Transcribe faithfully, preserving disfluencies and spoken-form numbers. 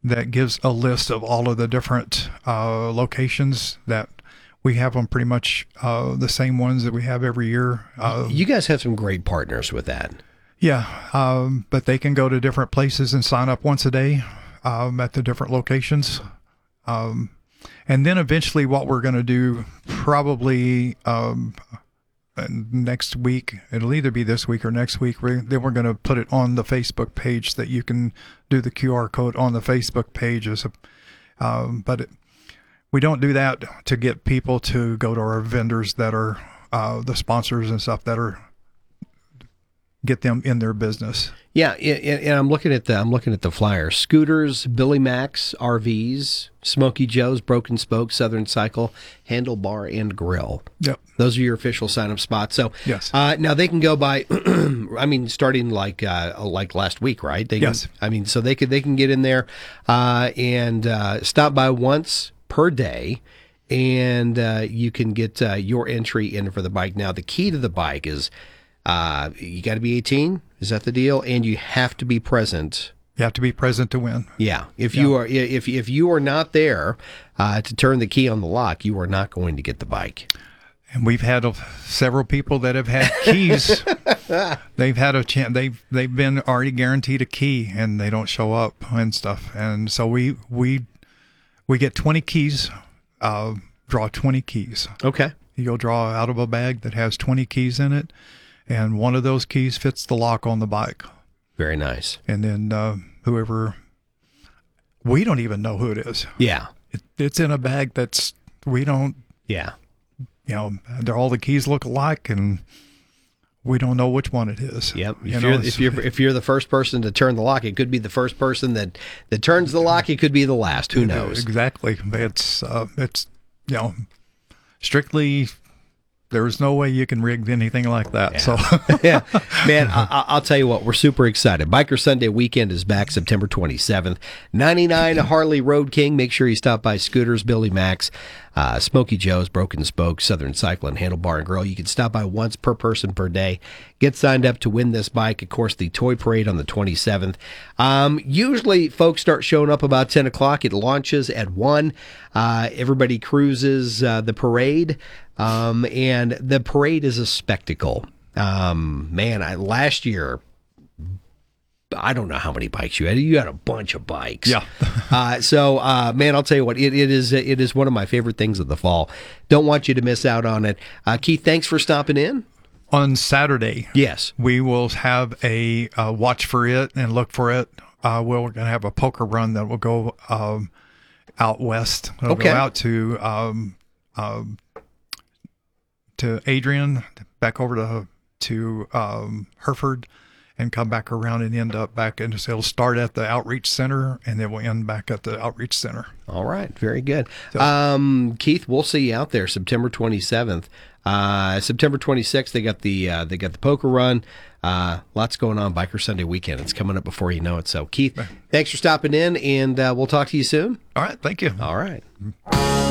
that gives a list of all of the different uh, locations that we have them pretty much uh, the same ones that we have every year. Uh, you guys have some great partners with that. Yeah, um, but they can go to different places and sign up once a day um, at the different locations. Um, and then eventually what we're going to do probably um, next week, it'll either be this week or next week, we, then we're going to put it on the Facebook page that you can do the Q R code on the Facebook page. As a, um, but it, we don't do that to get people to go to our vendors that are uh, the sponsors and stuff that are get them in their business. Yeah, and, and I'm looking at the I'm looking at the flyer. Scooters, Billy Mac's R Vs, Smokey Joe's, Broken Spoke, Southern Cycle, Handlebar, and Grill. Yep. Those are your official sign-up spots. So yes. Uh, now they can go by. I mean, starting like uh, like last week, right? They can, yes. I mean, so they could they can get in there uh, and uh, stop by once per day, and uh, you can get uh, your entry in for the bike. Now the key to the bike is. Uh, you got to be eighteen. Is that the deal? And you have to be present. You have to be present to win. Yeah. If yeah. you are, if if you are not there uh, to turn the key on the lock, you are not going to get the bike. And we've had uh, several people that have had keys. They've had a chance. They've they've been already guaranteed a key, and they don't show up and stuff. And so we we we get twenty keys. Uh, draw twenty keys. Okay. You go draw out of a bag that has twenty keys in it. And one of those keys fits the lock on the bike. Very nice. And then uh, whoever, we don't even know who it is. Yeah. It, it's in a bag that's, we don't, yeah. You know, they're, all the keys look alike and we don't know which one it is. Yep. If, you you're, know, if, you're, if you're the first person to turn the lock, it could be the first person that, that turns the lock. It could be the last. Who knows? Exactly. It's, uh, it's you know, strictly... There's no way you can rig anything like that. Yeah. So, yeah, man, I, I'll tell you what, we're super excited. Biker Sunday weekend is back September twenty-seventh. ninety-nine Harley Road King. Make sure you stop by Scooters, Billy Mac's, uh, Smokey Joe's, Broken Spoke, Southern Cycle, and Handlebar and Grill. You can stop by once per person per day. Get signed up to win this bike. Of course, the Toy Parade on the twenty-seventh. Um, usually, folks start showing up about ten o'clock. It launches at one. Uh, everybody cruises uh, the parade. Um, and the parade is a spectacle. Um, man, I, last year, I don't know how many bikes you had. You had a bunch of bikes. Yeah. uh, so, uh, man, I'll tell you what, it, it is, it is one of my favorite things of the fall. Don't want you to miss out on it. Uh, Keith, thanks for stopping in. On Saturday, yes, we will have a uh, watch for it and look for it. Uh, we're going to have a poker run that will go um, out west. It'll okay. go out to um, um, to Adrian, back over to to um, Hereford, and come back around and end up back into. So it'll start at the outreach center, and then we'll end back at the outreach center. All right, very good. So, um, Keith, we'll see you out there September twenty-seventh. Uh, September twenty-sixth, they got the uh, they got the poker run. Uh, lots going on Biker Sunday weekend. It's coming up before you know it. So, Keith, thanks for stopping in, and uh, we'll talk to you soon. All right, thank you. All right.